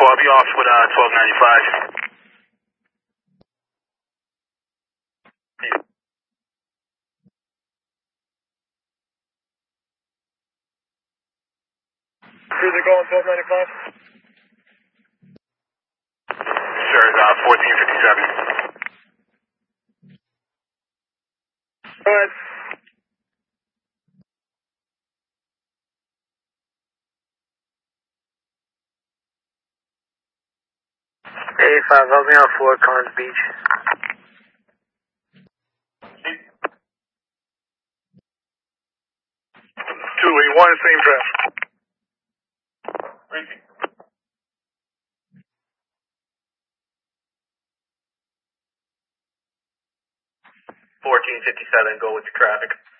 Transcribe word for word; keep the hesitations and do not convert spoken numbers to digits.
four, I'll be off with uh, twelve ninety-five. Cruiser going twelve ninety-five? Sure, uh, fourteen fifty-seven. Go ahead. eighty-five, help me on Fort Collins Beach. two eighty-one, same traffic. fourteen fifty-seven, go with the traffic.